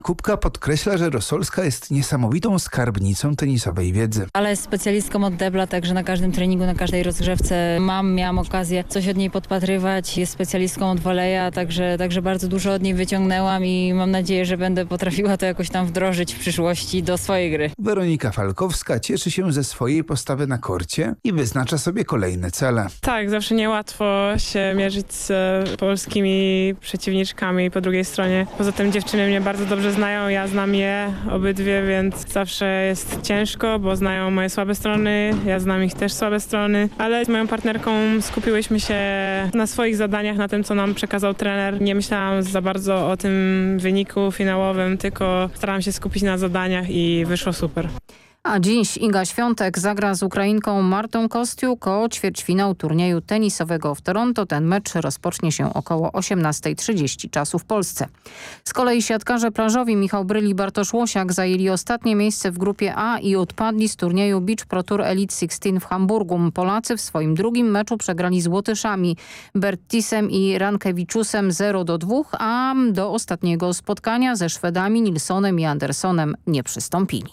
Kubka podkreśla, że Rosolska jest niesamowitą skarbnicą tenisowej wiedzy. Ale jest specjalistką od debla, także na każdym treningu, na każdej rozgrzewce miałam okazję coś od niej podpatrywać. Jest specjalistką od woleja, także bardzo dużo od niej wyciągnęłam i mam nadzieję, że będę potrafiła to jakoś tam wdrożyć w przyszłości do swojej gry. Weronika Falkowska cieszy się ze swojej postawy na korcie i wyznacza sobie kolejne cele. Tak, zawsze niełatwo się mierzyć z polskimi przeciwniczkami po drugiej stronie. Poza tym dziewczyny mnie bardzo dobrze znają, ja znam je obydwie, więc zawsze jest ciężko, bo znają moje słabe strony, ja znam ich też słabe strony, ale z moją partnerką skupiłyśmy się na swoich zadaniach, na tym, co nam przekazał trener. Nie myślałam za bardzo o tym wyniku finałowym, tylko starałam się skupić na zadaniach i wyszło super. A dziś Iga Świątek zagra z Ukrainką Martą Kostiuk o ćwierćfinał turnieju tenisowego w Toronto. Ten mecz rozpocznie się około 18:30 czasu w Polsce. Z kolei siatkarze plażowi Michał Bryl i Bartosz Łosiak zajęli ostatnie miejsce w grupie A i odpadli z turnieju Beach Pro Tour Elite 16 w Hamburgu. Polacy w swoim drugim meczu przegrali z Łotyszami Bertisem i Rankiewiczusem 0-2, a do ostatniego spotkania ze Szwedami Nilssonem i Andersonem nie przystąpili.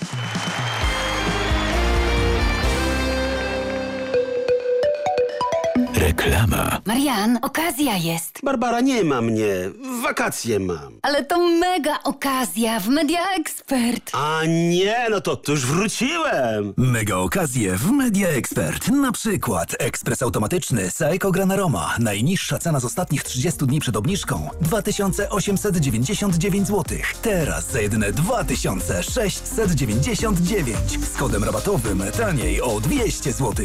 Reklama. Marian, okazja jest. Barbara, nie ma mnie. Wakacje mam. Ale to mega okazja w Media Expert. A nie, no to już wróciłem. Mega okazje w Media Expert. Na przykład ekspres automatyczny Seiko Granaroma. Najniższa cena z ostatnich 30 dni przed obniżką 2899 zł. Teraz za jedyne 2699. Z kodem rabatowym taniej o 200 zł.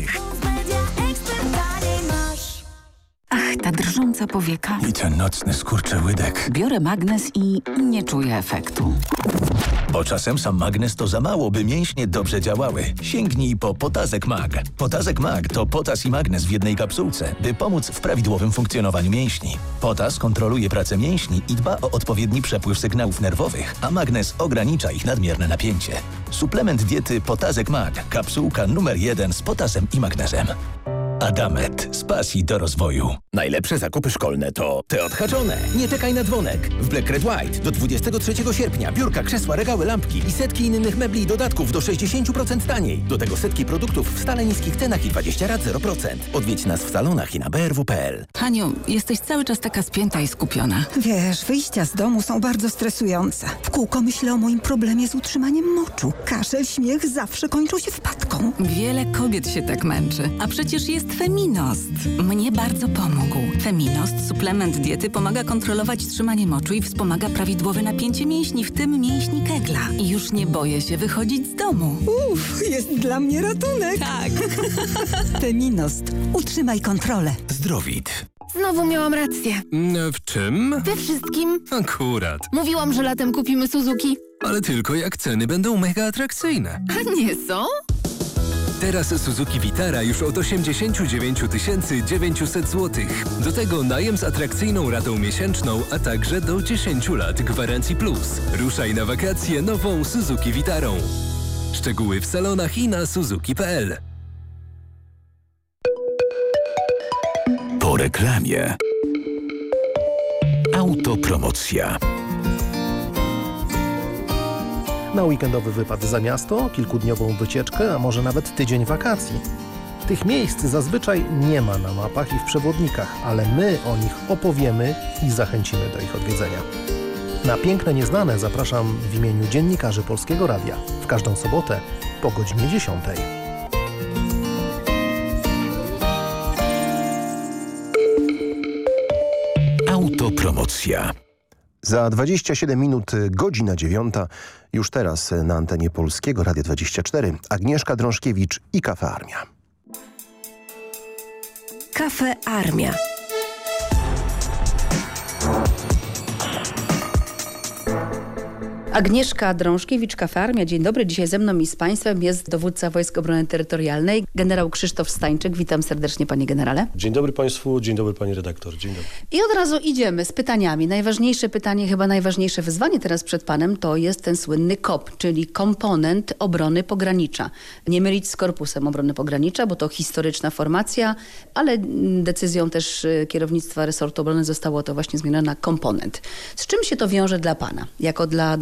Ach, ta drżąca powieka. I ten nocny skurczyłydek. Biorę magnes i nie czuję efektu. Bo czasem sam magnes to za mało, by mięśnie dobrze działały. Sięgnij po Potazek Mag. Potazek Mag to potas i magnes w jednej kapsułce, by pomóc w prawidłowym funkcjonowaniu mięśni. Potas kontroluje pracę mięśni i dba o odpowiedni przepływ sygnałów nerwowych, a magnes ogranicza ich nadmierne napięcie. Suplement diety Potazek Mag. Kapsułka numer 1 z potasem i magnezem. Adamet. Z pasji do rozwoju. Najlepsze zakupy szkolne to te odhaczone. Nie czekaj na dzwonek. W Black Red White do 23 sierpnia biurka, krzesła, regały, lampki i setki innych mebli i dodatków do 60% taniej. Do tego setki produktów w stale niskich cenach i 20 rat 0%. Odwiedź nas w salonach i na brw.pl. Haniu, jesteś cały czas taka spięta i skupiona. Wiesz, wyjścia z domu są bardzo stresujące. W kółko myślę o moim problemie z utrzymaniem moczu. Kaszel, śmiech zawsze kończą się wpadką. Wiele kobiet się tak męczy. A przecież jest Feminost. Mnie bardzo pomógł. Feminost, suplement diety, pomaga kontrolować trzymanie moczu i wspomaga prawidłowe napięcie mięśni, w tym mięśni kegla. I już nie boję się wychodzić z domu. Jest dla mnie ratunek. Tak. Feminost. Utrzymaj kontrolę. Zdrowit. Znowu miałam rację. W czym? We wszystkim. Akurat. Mówiłam, że latem kupimy Suzuki. Ale tylko jak ceny będą mega atrakcyjne. A nie są? Teraz Suzuki Vitara już od 89 900 zł. Do tego najem z atrakcyjną ratą miesięczną, a także do 10 lat gwarancji plus. Ruszaj na wakacje nową Suzuki Vitarą. Szczegóły w salonach i na suzuki.pl. Po reklamie. Autopromocja. Na weekendowy wypad za miasto, kilkudniową wycieczkę, a może nawet tydzień wakacji. Tych miejsc zazwyczaj nie ma na mapach i w przewodnikach, ale my o nich opowiemy i zachęcimy do ich odwiedzenia. Na Piękne Nieznane zapraszam w imieniu dziennikarzy Polskiego Radia w każdą sobotę po godzinie 10. Autopromocja. Za 27 minut, godzina 9. Już teraz na antenie Polskiego Radia 24 Agnieszka Drążkiewicz i Kafe Armia. Kafe Armia. Agnieszka Drążkiewicz, Kafe Armia. Dzień dobry. Dzisiaj ze mną i z Państwem jest dowódca Wojsk Obrony Terytorialnej, generał Krzysztof Stańczyk. Witam serdecznie, panie generale. Dzień dobry Państwu, dzień dobry pani redaktor. Dzień dobry. I od razu idziemy z pytaniami. Najważniejsze pytanie, chyba najważniejsze wyzwanie teraz przed panem, to jest ten słynny KOP, czyli komponent obrony pogranicza. Nie mylić z Korpusem Obrony Pogranicza, bo to historyczna formacja, ale decyzją też kierownictwa resortu obrony zostało to właśnie zmienione na komponent. Z czym się to wiąże dla pana, jako dla